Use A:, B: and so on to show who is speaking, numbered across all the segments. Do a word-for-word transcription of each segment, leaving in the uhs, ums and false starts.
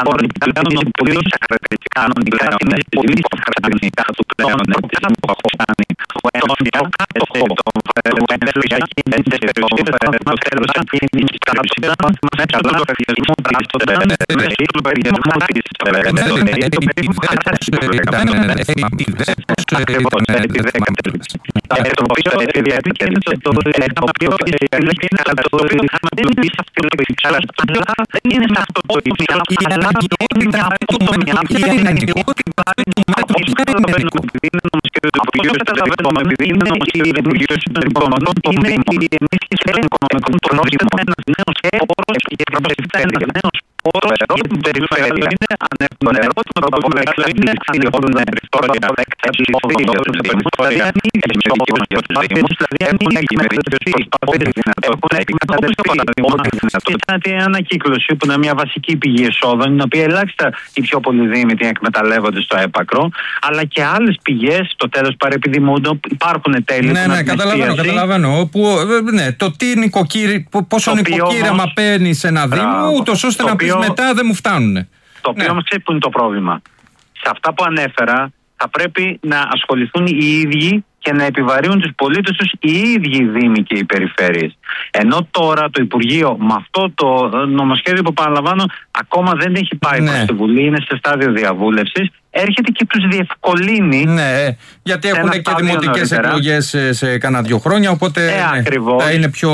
A: Είναι ανακύκλωση που είναι μια βασική πηγή εσόδων, την οποία ελάχιστα οι πιο πολλοί δήμοι την εκμεταλλεύονται στο έπακρο, αλλά και άλλες πηγές στο τέλος παρεπιδημούνται. Υπάρχουν τέλη.
B: Ναι, ναι, καταλαβαίνω, καταλαβαίνω. Όπου, ναι, το τι νοικοκύρι, πόσο νοικοκύρεμα παίρνει σε ένα δήμο, ούτως ώστε να πεις μετά δεν μου φτάνουν.
A: Το οποίο όμως ξέρει που είναι το πρόβλημα. Σε αυτά που ανέφερα θα πρέπει να ασχοληθούν οι ίδιοι και να επιβαρύνουν τους πολίτες τους οι ίδιοι οι δήμοι και οι περιφέρειες. Ενώ τώρα το Υπουργείο με αυτό το νομοσχέδιο που παραλαμβάνω ακόμα δεν έχει πάει
B: ναι.
A: προς τη Βουλή, είναι σε στάδιο διαβούλευσης, έρχεται και τους διευκολύνει.
B: Ναι, γιατί έχουν και δημοτικές εκλογές σε, σε κάνα δύο χρόνια, οπότε
A: ε,
B: ναι, θα είναι πιο...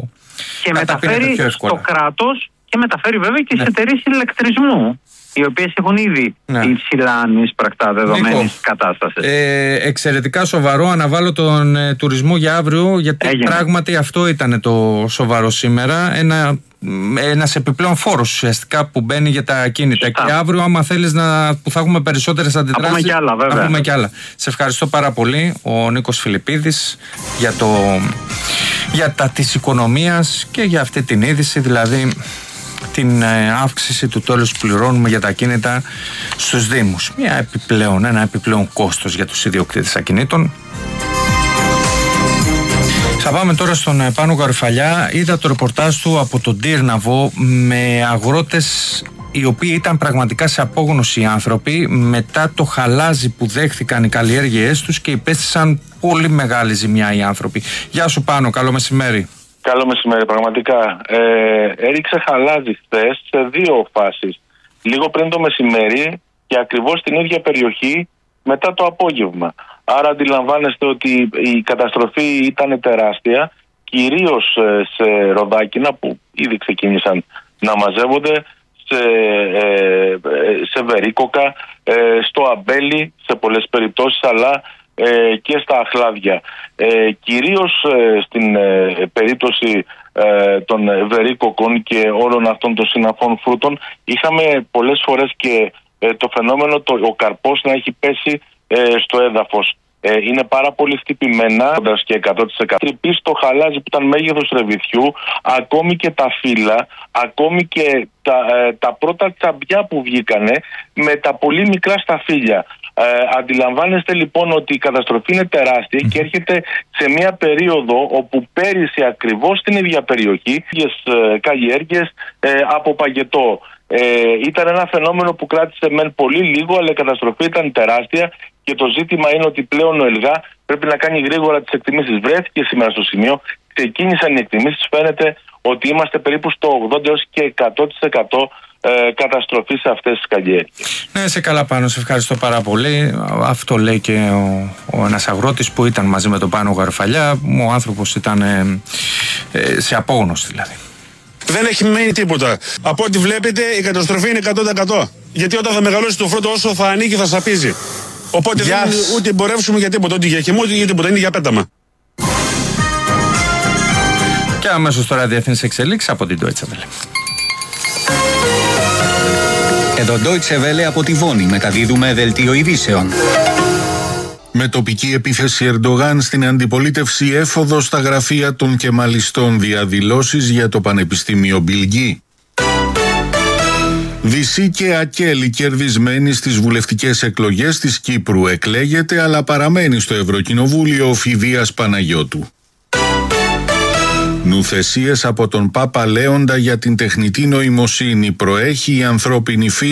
A: Και μεταφέρει στο κράτος και μεταφέρει βέβαια και στις εταιρείες ηλεκτρισμού, οι οποίες έχουν ήδη ναι. υψηλά ανείσπρακτα δεδομένης κατάστασης.
B: Ε, εξαιρετικά σοβαρό. Αναβάλω τον ε, τουρισμό για αύριο, γιατί Έγινε. πράγματι αυτό ήταν το σοβαρό σήμερα. Ένα, ένας επιπλέον φόρος ουσιαστικά που μπαίνει για τα ακίνητα. Και αύριο, άμα θέλεις να, που θα έχουμε περισσότερες αντιδράσεις,
A: θα πούμε κι άλλα, βέβαια.
B: Θα πούμε κι άλλα. Σε ευχαριστώ πάρα πολύ, ο Νίκος Φιλιππίδης, για, το, για τα της οικονομίας και για αυτή την είδηση, δηλαδή την αύξηση του τέλους που πληρώνουμε για τα ακίνητα στους Δήμους. Μια επιπλέον, ένα επιπλέον κόστος για τους ιδιοκτήτες ακινήτων. Θα πάμε τώρα στον Πάνο Γαρουφαλιά. Είδα το ρεπορτάζ του από τον Τύρναβο με αγρότες οι οποίοι ήταν πραγματικά σε απόγνωση άνθρωποι μετά το χαλάζι που δέχθηκαν οι καλλιέργειές τους και υπέστησαν πολύ μεγάλη ζημιά οι άνθρωποι. Γεια σου Πάνο, καλό μεσημέρι.
C: Καλό μεσημέρι, πραγματικά. Ε, έριξε χαλάζι χθες σε δύο φάσεις. Λίγο πριν το μεσημέρι και ακριβώς στην ίδια περιοχή μετά το απόγευμα. Άρα αντιλαμβάνεστε ότι η καταστροφή ήταν τεράστια, κυρίως σε ροδάκινα που ήδη ξεκίνησαν να μαζεύονται, σε, ε, σε βερίκοκα, ε, στο αμπέλι σε πολλές περιπτώσεις, αλλά Ε, και στα αχλάδια. Ε, κυρίως ε, στην ε, περίπτωση ε, των βερίκοκων και όλων αυτών των συναφών φρούτων είχαμε πολλές φορές και ε, το φαινόμενο το, ο καρπός να έχει πέσει ε, στο έδαφος. Ε, είναι πάρα πολύ χτυπημένα και εκατό τοις εκατό τρυπή στο χαλάζι που ήταν μέγεθος ρεβιθιού, ακόμη και τα φύλλα, ακόμη και τα, ε, τα πρώτα τσαμπιά που βγήκανε με τα πολύ μικρά σταφύλια. Ε, αντιλαμβάνεστε λοιπόν ότι η καταστροφή είναι τεράστια mm. και έρχεται σε μια περίοδο όπου πέρυσι ακριβώς στην ίδια περιοχή ε, καλλιέργειες ε, από παγετό. Ε, ήταν ένα φαινόμενο που κράτησε μεν πολύ λίγο, αλλά η καταστροφή ήταν τεράστια και το ζήτημα είναι ότι πλέον ο ΕΛΓΑ πρέπει να κάνει γρήγορα τις εκτιμήσεις. Βρέθηκε σήμερα στο σημείο, ξεκίνησαν οι εκτιμήσεις, φαίνεται ότι είμαστε περίπου στο ογδόντα έως και εκατό τοις εκατό Ε, καταστροφή σε αυτές τις καλλιέργειες.
B: Ναι, σε καλά Πάνο, σε ευχαριστώ πάρα πολύ. Αυτό λέει και ο, ο ένας αγρότης που ήταν μαζί με τον Πάνο Γαρουφαλιά. Ο άνθρωπος ήταν ε, ε, σε απόγνωση δηλαδή.
D: Δεν έχει μείνει τίποτα. Από ό,τι βλέπετε η καταστροφή είναι εκατό τοις εκατό. Γιατί όταν θα μεγαλώσει το φρούτο, όσο θα ανοίγει θα σαπίζει. Οπότε yes. δεν ούτε εμπορεύσουμε για τίποτα, ούτε για χυμό, ούτε για τίποτα, είναι για πέταμα.
B: Και αμέσως τώρα διεθνείς εξελίξεις από την Deutsche Welle.
E: Εδώ Deutsche Welle από τη Βόνη, μεταδίδουμε δελτίο ειδήσεων.
F: Με τοπική επίθεση Ερντογάν στην αντιπολίτευση, έφοδο στα γραφεία των κεμαλιστών, διαδηλώσεις για το Πανεπιστήμιο Μπιλγκή. Δυσί και Ακέλη κερδισμένη στις βουλευτικές εκλογές της Κύπρου, εκλέγεται αλλά παραμένει στο Ευρωκοινοβούλιο ο Φιδίας Παναγιώτου. Νουθεσίες από τον Πάπα Λέοντα για την τεχνητή νοημοσύνη, προέχει η ανθρώπινη φύση.